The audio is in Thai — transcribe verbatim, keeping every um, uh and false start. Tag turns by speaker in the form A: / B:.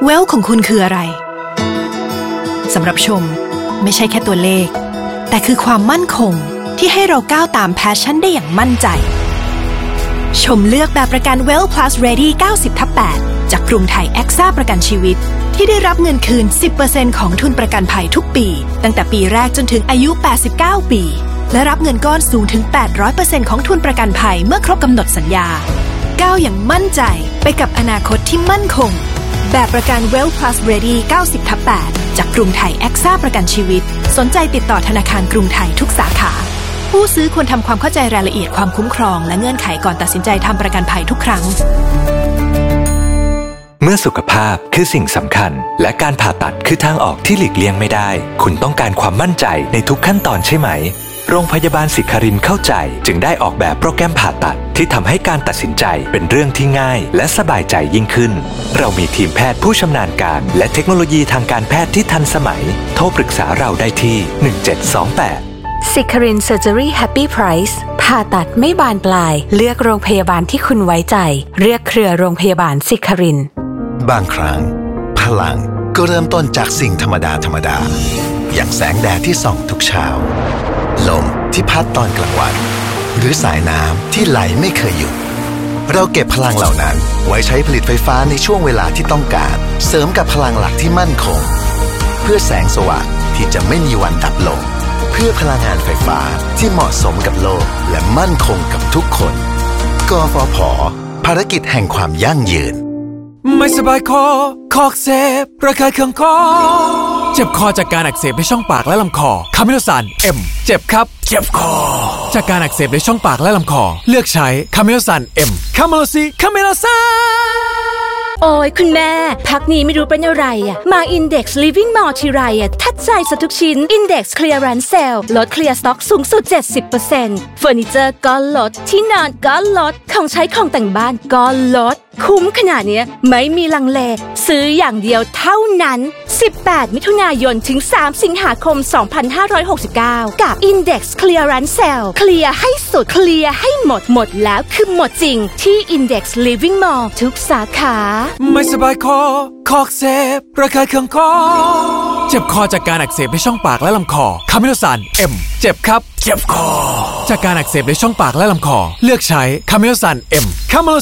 A: เวลของคุณคืออะไรสำหรับชมไม่ใช่แค่ตัวเลขแต่คือความมั่นคงที่ให้เราก้าวตามแพชชั่นได้อย่างมั่นใจชมเลือกแบบประกัน Well Plus Ready เก้าสิบทับแปด จากกรุงไทยแอ็กซ่าประกันชีวิตที่ได้รับเงินคืน สิบเปอร์เซ็นต์ ของทุนประกันภัยทุกปีตั้งแต่ปีแรกจนถึงอายุแปดสิบเก้าปีและรับเงินก้อนสูงถึง แปดร้อยเปอร์เซ็นต์ ของทุนประกันภัยเมื่อครบกำหนดสัญญาก้าวอย่างมั่นใจไปกับอนาคตที่มั่นคงแบบประกัน Well Plus Ready เก้าสิบทับแปด จากกรุงไทยแอ็กซ่าประกันชีวิตสนใจติดต่อธนาคารกรุงไทยทุกสาขาผู้ซื้อควรทำความเข้าใจรายละเอียดความคุ้มครองและเงื่อนไขก่อนตัดสินใจทำประกันภัยทุกครั้ง
B: เมื่อสุขภาพคือสิ่งสำคัญและการผ่าตัดคือทางออกที่หลีกเลี่ยงไม่ได้คุณต้องการความมั่นใจในทุกขั้นตอนใช่ไหมโรงพยาบาลศิครินทร์เข้าใจจึงได้ออกแบบโปรแกรมผ่าตัดที่ทำให้การตัดสินใจเป็นเรื่องที่ง่ายและสบายใจยิ่งขึ้นเรามีทีมแพทย์ผู้ชำนาญการและเทคโนโลยีทางการแพทย์ที่ทันสมัยโทรปรึกษาเราได้ที่หนึ่งเจ็ดสองแปด
C: ศิครินทร์ Surgery Happy Price ผ่าตัดไม่บานปลายเลือกโรงพยาบาลที่คุณไว้ใจเลือกเครือโรงพยาบาลศิครินทร์
D: บางครั้งพลังก็เริ่มต้นจากสิ่งธรรมดาธรรมดาอย่างแสงแดดที่ส่องทุกเช้าลมที่พัดตอนกลางวันหรือสายน้ำที่ไหลไม่เคยหยุดเราเก็บพลังเหล่านั้นไว้ใช้ผลิตไฟฟ้าในช่วงเวลาที่ต้องการเสริมกับพลังหลักที่มั่นคงเพื่อแสงสว่างที่จะไม่มีวันดับลงเพื่อพลังงานไฟฟ้าที่เหมาะสมกับโลกและมั่นคงกับทุกคนกฟผ.ภารกิจแห่งความยั่งยืน
E: ไม่สบายคอคออักเสบระคายเคืองคอเจ็บคอจากการอักเสบในช่องปากและลำคอคาเมโลซานเอ็มเจ็บครับเจ็บคอจากการอักเสบในช่องปากและลำคอเลือกใช้คาเมโลซานเอ็มคาเมโลซีคาเมโลซาน
F: โอ้ยคุณแม่พักนี้ไม่รู้เป็นอะไรอ่ะมา Index Living Mall ทีไรอ่ะทัดใจซะทุกชิ้น Index Clearance Sale ลดเคลียร์สต็อกสูงสุด เจ็ดสิบเปอร์เซ็นต์ เฟอร์นิเจอร์ก็ลดที่นอนก็ลดของใช้ของแต่งบ้านก็ลดคุ้มขนาดนี้ไม่มีลังเลซื้ออย่างเดียวเท่านั้นสิบแปดมิถุนายนถึงสามสิงหาคมสองพันห้าร้อยหกสิบเก้ากับ Index Clearance Sale เคลียร์ให้สุดเคลียร์ให้หมดหมดแล้วคือหมดจริงที่ Index Living Mall ทุกสาขา
E: ไม่สบายคอคออักเสบระคายเคืองคอเจ็บคอจากการอักเสบในช่องปากและลำคอคาเมโลซานเอ็มเจ็บครับเจ็บคอจากการอักเสบในช่องปากและลำคอเลือกใช้คาเมโลซานเอ็มคาเมโล